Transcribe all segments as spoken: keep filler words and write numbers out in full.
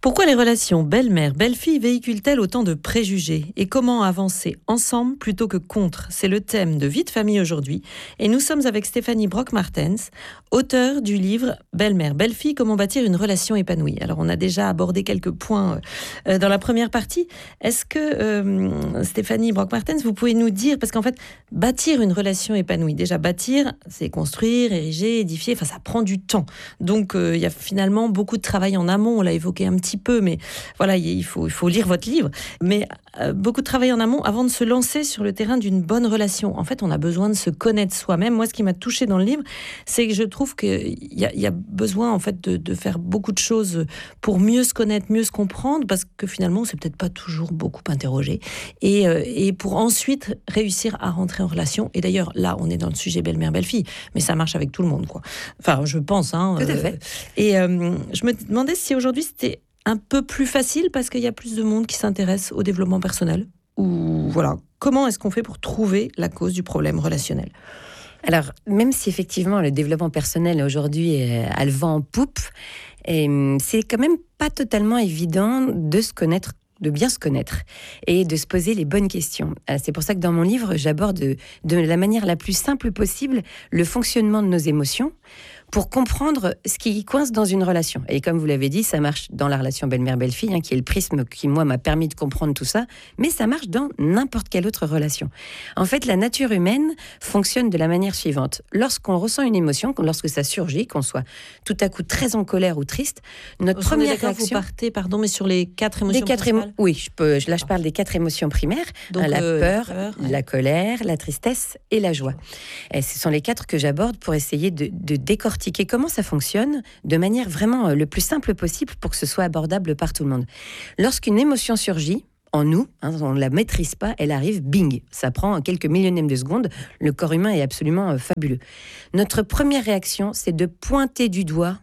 Pourquoi les relations belle-mère, belle-fille véhiculent-elles autant de préjugés? Et comment avancer ensemble plutôt que contre? C'est le thème de Vie de famille aujourd'hui. Et nous sommes avec Stéphanie Brock-Martens, auteure du livre Belle-mère, belle-fille, comment bâtir une relation épanouie. Alors on a déjà abordé quelques points euh, dans la première partie. Est-ce que euh, Stéphanie Brock-Martens, vous pouvez nous dire, parce qu'en fait, bâtir une relation épanouie, déjà bâtir, c'est construire, ériger, édifier, enfin ça prend du temps. Donc euh, il y a finalement beaucoup de travail en amont, on l'a évoqué un petit peu, mais voilà, il faut, il faut lire votre livre. Mais euh, beaucoup de travail en amont avant de se lancer sur le terrain d'une bonne relation. En fait, on a besoin de se connaître soi-même. Moi, ce qui m'a touchée dans le livre, c'est que je trouve qu'il y a, il y a besoin en fait de, de faire beaucoup de choses pour mieux se connaître, mieux se comprendre, parce que finalement, on s'est peut-être pas toujours beaucoup interrogé. Et, euh, et pour ensuite réussir à rentrer en relation. Et d'ailleurs, là, on est dans le sujet belle-mère, belle-fille, mais ça marche avec tout le monde, quoi. Enfin, je pense. Hein, Tout à fait. Euh, et euh, je me demandais si aujourd'hui, c'était un peu plus facile parce qu'il y a plus de monde qui s'intéresse au développement personnel, ou voilà, comment est-ce qu'on fait pour trouver la cause du problème relationnel? Alors, même si effectivement le développement personnel aujourd'hui a le vent en poupe, et c'est quand même pas totalement évident de se connaître, de bien se connaître et de se poser les bonnes questions. C'est pour ça que dans mon livre, j'aborde de, de la manière la plus simple possible le fonctionnement de nos émotions pour comprendre ce qui coince dans une relation. Et comme vous l'avez dit, ça marche dans la relation belle-mère-belle-fille, hein, qui est le prisme qui, moi, m'a permis de comprendre tout ça, mais ça marche dans n'importe quelle autre relation. En fait, la nature humaine fonctionne de la manière suivante. Lorsqu'on ressent une émotion, lorsque ça surgit, qu'on soit tout à coup très en colère ou triste, notre Au première réaction... réaction... Vous partez, pardon, mais sur les quatre émotions des quatre émo... principales. Oui, je peux, là, je parle des quatre émotions primaires. Donc, hein, la, euh, peur, la peur, la ouais. colère, la tristesse et la joie. Et ce sont les quatre que j'aborde pour essayer de, de décortiquer comment ça fonctionne de manière vraiment le plus simple possible pour que ce soit abordable par tout le monde. Lorsqu'une émotion surgit en nous, hein, on ne la maîtrise pas, elle arrive, bing, ça prend quelques millionièmes de secondes, le corps humain est absolument euh, fabuleux. Notre première réaction, c'est de pointer du doigt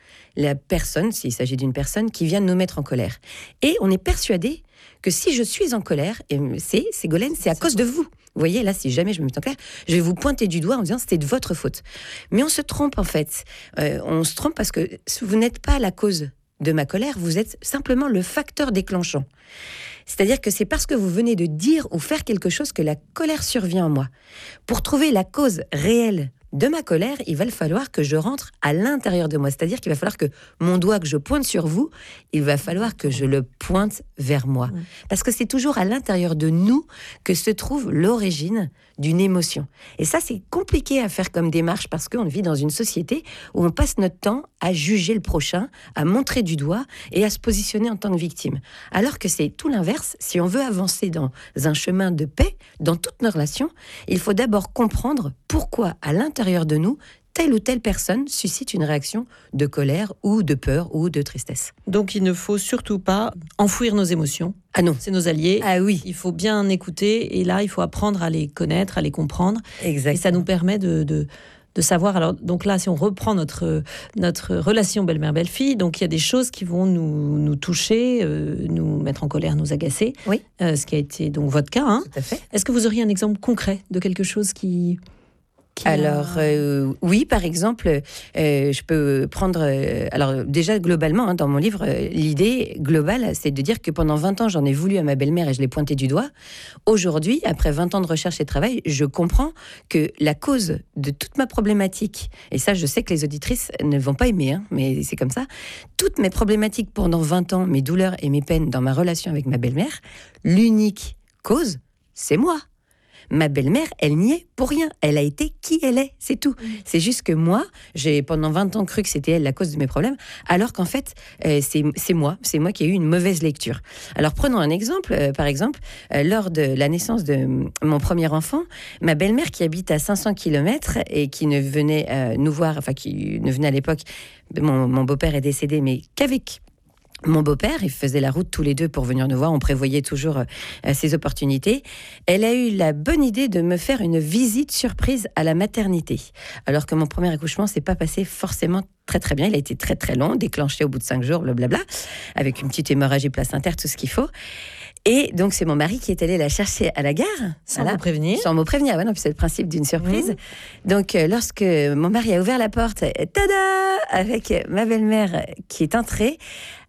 la personne, s'il s'agit d'une personne, qui vient de nous mettre en colère. Et on est persuadé que si je suis en colère, et c'est, Ségolène, c'est à cause de vous. Vous voyez, là, si jamais je me mets en colère, je vais vous pointer du doigt en disant c'était de votre faute. Mais on se trompe, en fait. Euh, on se trompe parce que vous n'êtes pas la cause de ma colère, vous êtes simplement le facteur déclenchant. C'est-à-dire que c'est parce que vous venez de dire ou faire quelque chose que la colère survient en moi. Pour trouver la cause réelle de ma colère, il va falloir que je rentre à l'intérieur de moi. C'est-à-dire qu'il va falloir que mon doigt que je pointe sur vous, il va falloir que je le pointe vers moi. Parce que c'est toujours à l'intérieur de nous que se trouve l'origine d'une émotion. Et ça, c'est compliqué à faire comme démarche parce qu'on vit dans une société où on passe notre temps à juger le prochain, à montrer du doigt et à se positionner en tant que victime. Alors que c'est tout l'inverse. Si on veut avancer dans un chemin de paix, dans toutes nos relations, il faut d'abord comprendre pourquoi à l'intérieur de nous, telle ou telle personne suscite une réaction de colère ou de peur ou de tristesse. Donc il ne faut surtout pas enfouir nos émotions. Ah non. C'est nos alliés. Ah oui. Il faut bien écouter et là, il faut apprendre à les connaître, à les comprendre. Exactement. Et ça nous permet de... de de savoir, alors donc là si on reprend notre, notre relation belle-mère-belle-fille, donc il y a des choses qui vont nous, nous toucher, euh, nous mettre en colère, nous agacer, oui. euh, ce qui a été donc votre cas. Hein. Tout à fait. Est-ce que vous auriez un exemple concret de quelque chose qui... Qui alors a... euh, oui, par exemple, euh, je peux prendre. Euh, alors déjà globalement, hein, dans mon livre, euh, l'idée globale, c'est de dire que pendant vingt ans, j'en ai voulu à ma belle-mère et je l'ai pointé du doigt. Aujourd'hui, après vingt ans de recherche et de travail, je comprends que la cause de toute ma problématique, et ça, je sais que les auditrices ne vont pas aimer, hein, mais c'est comme ça. Toutes mes problématiques pendant vingt ans, mes douleurs et mes peines dans ma relation avec ma belle-mère, l'unique cause, c'est moi. Ma belle-mère, elle n'y est pour rien. Elle a été qui elle est, c'est tout. Mmh. C'est juste que moi, j'ai pendant vingt ans cru que c'était elle la cause de mes problèmes, alors qu'en fait, euh, c'est, c'est moi. C'est moi qui ai eu une mauvaise lecture. Alors prenons un exemple. Euh, par exemple, euh, lors de la naissance de mon premier enfant, ma belle-mère qui habite à cinq cents kilomètres et qui ne venait euh, nous voir, enfin qui ne venait à l'époque, mon, mon beau-père est décédé, mais qu'avec... Mon beau-père, il faisait la route tous les deux pour venir nous voir. On prévoyait toujours euh, ces opportunités. Elle a eu la bonne idée de me faire une visite surprise à la maternité. Alors que mon premier accouchement s'est pas passé forcément très très bien. Il a été très très long, déclenché au bout de cinq jours, blablabla, avec une petite hémorragie placentaire, tout ce qu'il faut. Et donc, c'est mon mari qui est allé la chercher à la gare. Sans voilà. vous prévenir. Sans me prévenir, ouais, non, puis c'est le principe d'une surprise. Mmh. Donc, euh, lorsque mon mari a ouvert la porte, tada, avec ma belle-mère qui est entrée,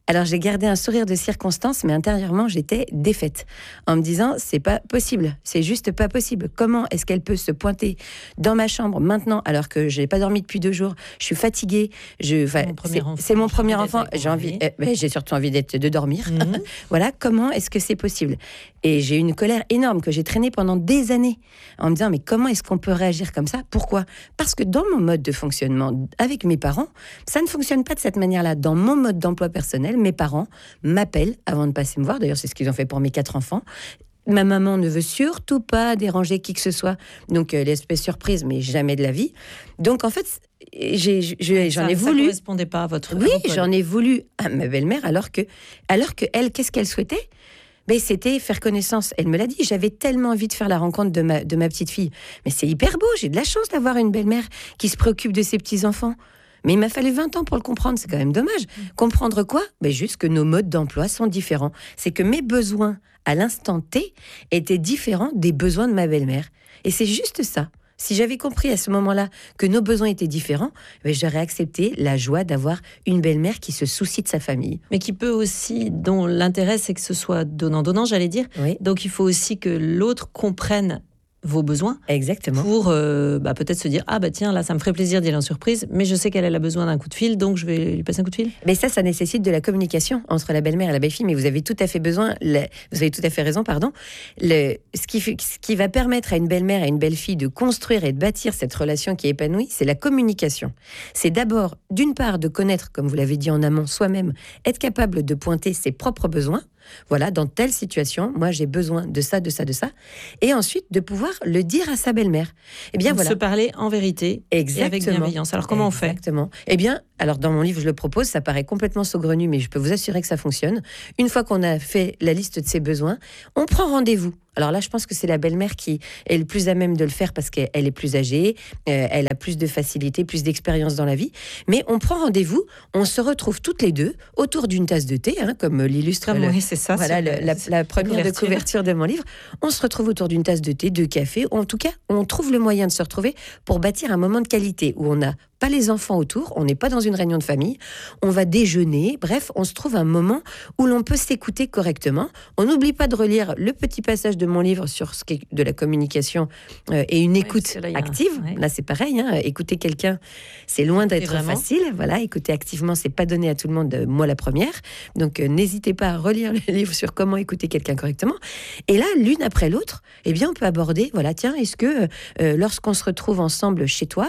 Alors j'ai gardé un sourire de circonstance, mais intérieurement j'étais défaite, en me disant c'est pas possible, c'est juste pas possible. Comment est-ce qu'elle peut se pointer dans ma chambre maintenant alors que j'ai pas dormi depuis deux jours, je suis fatiguée, je, c'est mon premier c'est, enfant, c'est mon premier enfant, j'ai j'ai envie, euh, ben, j'ai surtout envie d'être de dormir. Mmh. Voilà, comment est-ce que c'est possible? Et j'ai eu une colère énorme que j'ai traînée pendant des années, en me disant mais comment est-ce qu'on peut réagir comme ça? Pourquoi? Parce que dans mon mode de fonctionnement avec mes parents, ça ne fonctionne pas de cette manière-là. Dans mon mode d'emploi personnel, mes parents m'appellent avant de passer me voir. D'ailleurs, c'est ce qu'ils ont fait pour mes quatre enfants. Ma maman ne veut surtout pas déranger qui que ce soit. Donc, euh, l'espèce surprise, mais jamais de la vie. Donc, en fait, j'ai, j'ai, j'en ça, ai ça voulu... Ça ne correspondait pas à votre... Oui, j'en ai voulu à ma belle-mère, alors que, alors que elle, qu'est-ce qu'elle souhaitait? Ben, c'était faire connaissance. Elle me l'a dit, j'avais tellement envie de faire la rencontre de ma, de ma petite fille. Mais c'est hyper beau, j'ai de la chance d'avoir une belle-mère qui se préoccupe de ses petits-enfants. Mais il m'a fallu vingt ans pour le comprendre, c'est quand même dommage. Comprendre quoi? Ben juste que nos modes d'emploi sont différents. C'est que mes besoins à l'instant T étaient différents des besoins de ma belle-mère. Et c'est juste ça. Si j'avais compris à ce moment-là que nos besoins étaient différents, ben j'aurais accepté la joie d'avoir une belle-mère qui se soucie de sa famille. Mais qui peut aussi, dont l'intérêt c'est que ce soit donnant-donnant, j'allais dire. Oui. Donc il faut aussi que l'autre comprenne vos besoins. Exactement. Pour euh, bah, peut-être se dire, ah bah tiens, là, ça me ferait plaisir d'y aller en surprise, mais je sais qu'elle elle a besoin d'un coup de fil, donc je vais lui passer un coup de fil. Mais ça, ça nécessite de la communication entre la belle-mère et la belle-fille, mais vous avez tout à fait besoin, le, vous avez tout à fait raison, pardon. Le, ce, qui, ce qui va permettre à une belle-mère et à une belle-fille de construire et de bâtir cette relation qui est épanouie, c'est la communication. C'est d'abord, d'une part, de connaître, comme vous l'avez dit en amont, soi-même, être capable de pointer ses propres besoins. Voilà, dans telle situation, moi j'ai besoin de ça, de ça, de ça. Et ensuite, de pouvoir le dire à sa belle-mère. Eh bien, donc, voilà. Se parler en vérité. Exactement. Et avec bienveillance. Alors, comment Exactement. on fait? Exactement. Eh bien, alors dans mon livre, je le propose, ça paraît complètement saugrenu, mais je peux vous assurer que ça fonctionne. Une fois qu'on a fait la liste de ses besoins, on prend rendez-vous. Alors là, je pense que c'est la belle-mère qui est le plus à même de le faire parce qu'elle est plus âgée, euh, elle a plus de facilité, plus d'expérience dans la vie. Mais on prend rendez-vous, on se retrouve toutes les deux autour d'une tasse de thé, hein, comme l'illustre comme le, oui, c'est ça, voilà, c'est le, la, la première couverture. de couverture de mon livre. On se retrouve autour d'une tasse de thé, de café. En tout cas, on trouve le moyen de se retrouver pour bâtir un moment de qualité où on n'a pas les enfants autour, on n'est pas dans une réunion de famille, on va déjeuner, bref, on se trouve un moment où l'on peut s'écouter correctement. On n'oublie pas de relire le petit passage de mon livre sur ce qui est de la communication euh, et une écoute ouais, là, active. Un... Ouais. Là, c'est pareil, hein, écouter quelqu'un, c'est loin d'être vraiment facile. Voilà, écouter activement, c'est pas donné à tout le monde, euh, moi la première. Donc, euh, n'hésitez pas à relire le livre sur comment écouter quelqu'un correctement. Et là, l'une après l'autre, eh bien, on peut aborder, voilà, tiens, est-ce que euh, lorsqu'on se retrouve ensemble chez toi,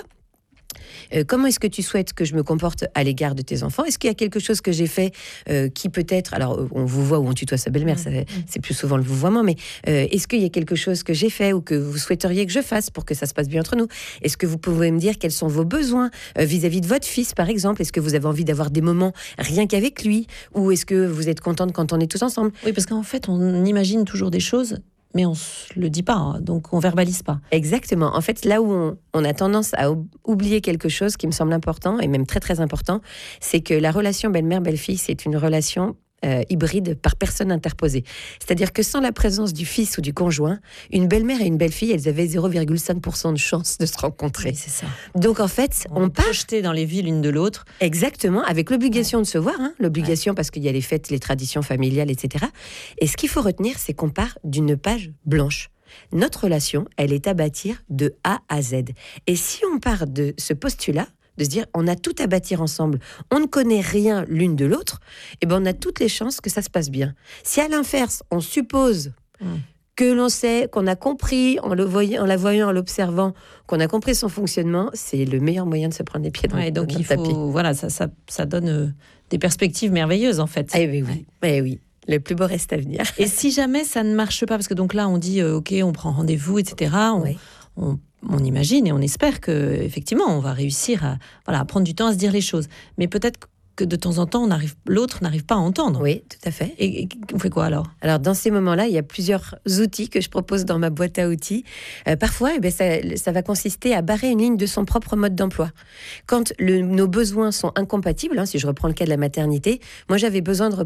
Euh, comment est-ce que tu souhaites que je me comporte à l'égard de tes enfants? Est-ce qu'il y a quelque chose que j'ai fait euh, qui peut-être... Alors, on vous voit ou on tutoie sa belle-mère, mmh. ça, c'est plus souvent le vouvoiement, mais euh, est-ce qu'il y a quelque chose que j'ai fait ou que vous souhaiteriez que je fasse pour que ça se passe bien entre nous? Est-ce que vous pouvez me dire quels sont vos besoins euh, vis-à-vis de votre fils, par exemple? Est-ce que vous avez envie d'avoir des moments rien qu'avec lui? Ou est-ce que vous êtes contente quand on est tous ensemble? Oui, parce qu'en fait, on imagine toujours des choses... mais on ne le dit pas, hein, donc on ne verbalise pas. Exactement. En fait, là où on, on a tendance à ou- oublier quelque chose qui me semble important, et même très très important, c'est que la relation belle-mère-belle-fille, c'est une relation euh, hybride par personne interposée. C'est-à-dire que sans la présence du fils ou du conjoint, une belle-mère et une belle-fille, elles avaient zéro virgule cinq pour cent de chance de se rencontrer. Oui, c'est ça. Donc en fait, on, on part... projeté dans les vies l'une de l'autre. Exactement, avec l'obligation ouais. de se voir, hein, l'obligation ouais. parce qu'il y a les fêtes, les traditions familiales, et cetera. Et ce qu'il faut retenir, c'est qu'on part d'une page blanche. Notre relation, elle est à bâtir de A à Z. Et si on part de ce postulat, de se dire on a tout à bâtir ensemble, on ne connaît rien l'une de l'autre, eh ben on a toutes les chances que ça se passe bien. Si à l'inverse, on suppose mmh. que l'on sait, qu'on a compris en, le voyant, en la voyant, en l'observant, qu'on a compris son fonctionnement, c'est le meilleur moyen de se prendre les pieds dans, ouais, donc dans il le tapis. Faut, voilà, ça, ça, ça donne euh, des perspectives merveilleuses en fait. Eh oui, oui, ouais. eh oui. Le plus beau reste à venir. Et si jamais ça ne marche pas, parce que donc là on dit euh, ok, on prend rendez-vous, et cetera. On, oui. on, on imagine et on espère que effectivement on va réussir à, voilà, à prendre du temps à se dire les choses. Mais peut-être que de temps en temps on arrive, l'autre n'arrive pas à entendre. Oui, tout à fait. Et, et on fait quoi alors? Alors dans ces moments-là, il y a plusieurs outils que je propose dans ma boîte à outils. Euh, parfois, eh bien, ça, ça va consister à barrer une ligne de son propre mode d'emploi. Quand le, nos besoins sont incompatibles, hein, si je reprends le cas de la maternité, moi j'avais besoin de repos.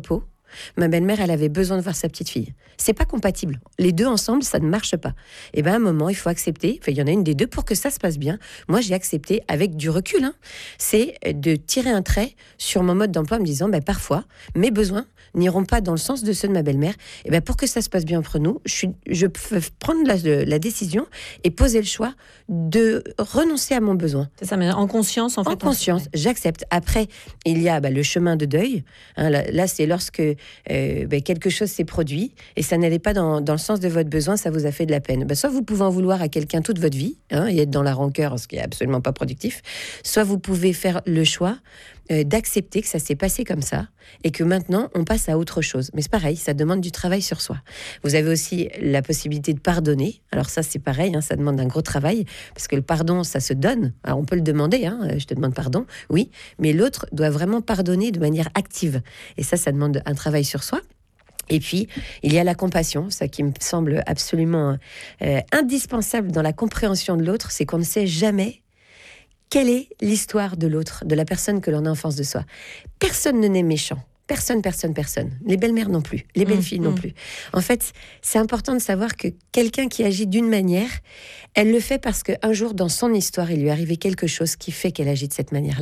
Ma belle-mère, elle avait besoin de voir sa petite fille. C'est pas compatible. Les deux ensemble, ça ne marche pas. Et bien, à un moment, il faut accepter. Enfin, il y en a une des deux pour que ça se passe bien. Moi, j'ai accepté avec du recul. Hein, c'est de tirer un trait sur mon mode d'emploi en me disant, ben, parfois, mes besoins n'iront pas dans le sens de ceux de ma belle-mère. Et ben, pour que ça se passe bien entre nous, je, suis, je peux prendre la, la décision et poser le choix de renoncer à mon besoin. C'est ça, mais en conscience, en fait. En conscience, j'accepte. Après, il y a ben, le chemin de deuil. Hein, là, là, c'est lorsque euh, ben, quelque chose s'est produit et ça n'allait pas dans, dans le sens de votre besoin, ça vous a fait de la peine. Ben, soit vous pouvez en vouloir à quelqu'un toute votre vie hein, et être dans la rancœur, ce qui est absolument pas productif. Soit vous pouvez faire le choix euh, d'accepter que ça s'est passé comme ça et que maintenant on passe à autre chose. Mais c'est pareil, ça demande du travail sur soi. Vous avez aussi la possibilité de pardonner. Alors ça, c'est pareil, hein, ça demande un gros travail parce que le pardon, ça se donne. Alors on peut le demander, hein, je te demande pardon, oui, mais l'autre doit vraiment pardonner de manière active. Et ça, ça demande un travail sur soi. Et puis, il y a la compassion, ça qui me semble absolument euh, indispensable dans la compréhension de l'autre, c'est qu'on ne sait jamais quelle est l'histoire de l'autre, de la personne que l'on a en face de soi. Personne ne naît méchant. Personne, personne, personne. Les belles-mères non plus, les belles-filles mmh, non mmh. plus. En fait, c'est important de savoir que quelqu'un qui agit d'une manière, elle le fait parce qu'un jour, dans son histoire, il lui est arrivé quelque chose qui fait qu'elle agit de cette manière-là.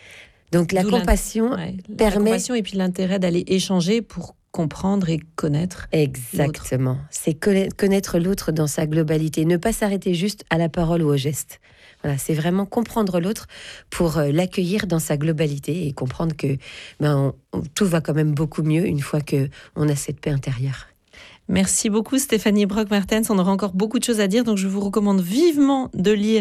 Donc la D'où compassion ouais, permet... La compassion et puis l'intérêt d'aller échanger pour comprendre et connaître Exactement. L'autre. C'est connaître l'autre dans sa globalité. Ne pas s'arrêter juste à la parole ou au geste. Voilà, c'est vraiment comprendre l'autre pour l'accueillir dans sa globalité et comprendre que ben, on, tout va quand même beaucoup mieux une fois qu'on a cette paix intérieure. Merci beaucoup Stéphanie Brock-Martens. On aura encore beaucoup de choses à dire, donc je vous recommande vivement de lire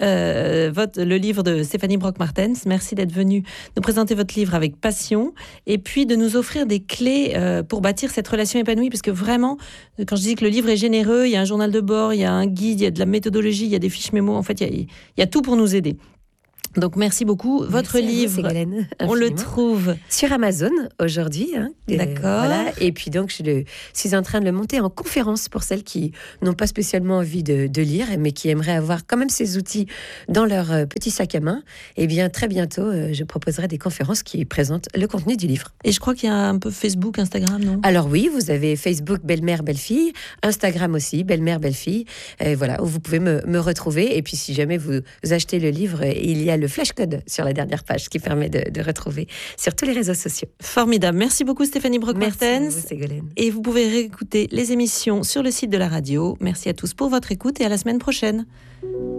euh, votre, le livre de Stéphanie Brock-Martens. Merci d'être venue nous présenter votre livre avec passion et puis de nous offrir des clés euh, pour bâtir cette relation épanouie, parce que vraiment, quand je dis que le livre est généreux, il y a un journal de bord, il y a un guide, il y a de la méthodologie, il y a des fiches mémo, en fait, il y a, il y a tout pour nous aider. Donc merci beaucoup. Votre merci livre, vous, Ségolène, on le trouve sur Amazon aujourd'hui. Hein, D'accord. Euh, voilà. Et puis donc je le, suis en train de le monter en conférence pour celles qui n'ont pas spécialement envie de, de lire, mais qui aimeraient avoir quand même ces outils dans leur euh, petit sac à main. Et bien très bientôt, euh, je proposerai des conférences qui présentent le contenu du livre. Et je crois qu'il y a un peu Facebook, Instagram, non ? Alors oui, vous avez Facebook Belle-Mère Belle-Fille, Instagram aussi Belle-Mère Belle-Fille. Euh, voilà, où vous pouvez me, me retrouver. Et puis si jamais vous, vous achetez le livre, il y a le flash code sur la dernière page qui permet de, de retrouver sur tous les réseaux sociaux. Formidable. Merci beaucoup Stéphanie Brock-Martens. Merci Ségolène. Et vous pouvez réécouter les émissions sur le site de la radio. Merci à tous pour votre écoute et à la semaine prochaine.